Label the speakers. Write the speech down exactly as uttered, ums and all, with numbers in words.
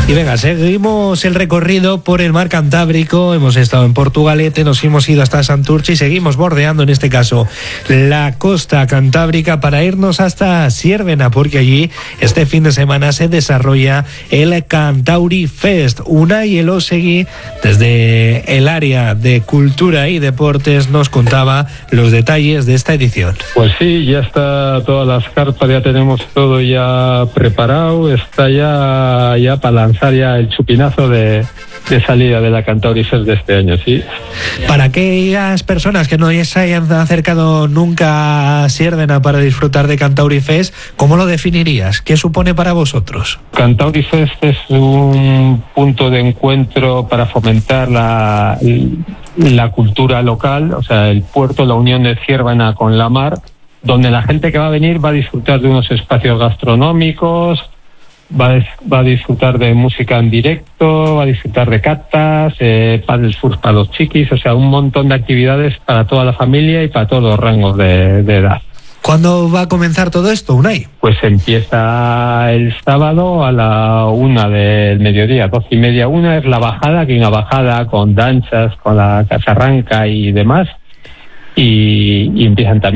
Speaker 1: Y venga, seguimos el recorrido por el mar Cantábrico. Hemos estado en Portugalete, nos hemos ido hasta Santurce y seguimos bordeando, en este caso, la costa cantábrica para irnos hasta Siérvena, porque allí este fin de semana se desarrolla el Cantauri Fest. Unai Elosegui, desde el área de cultura y deportes, nos contaba los detalles de esta edición.
Speaker 2: Pues sí, ya está todas las carpas, ya tenemos todo ya preparado, está ya, ya para lanzar ya el chupinazo de, de salida de la Cantauri Fest de este año, sí.
Speaker 1: Para aquellas personas que no se hayan acercado nunca a Siérvena para disfrutar de Cantauri Fest, ¿cómo lo definirías? ¿Qué supone para vosotros?
Speaker 2: Cantauri Fest es un punto de encuentro para fomentar la, la cultura local, o sea, el puerto, la unión de Siérvena con la mar, donde la gente que va a venir va a disfrutar de unos espacios gastronómicos, Va a, va a disfrutar de música en directo, va a disfrutar de catas, eh, paddle surf para los chiquis, o sea, un montón de actividades para toda la familia y para todos los rangos de, de edad.
Speaker 1: ¿Cuándo va a comenzar todo esto, Unai?
Speaker 2: Pues empieza el sábado a la una del mediodía, doce y media, una es la bajada, que hay una bajada con danzas, con la casarranca y demás, y, y empiezan también